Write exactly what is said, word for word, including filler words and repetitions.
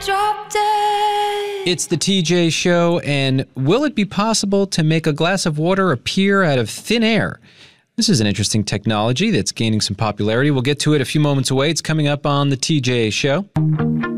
drop dead. It's the T J Show, and will it be possible to make a glass of water appear out of thin air? This is an interesting technology that's gaining some popularity. We'll get to it a few moments away. It's coming up on the T J Show.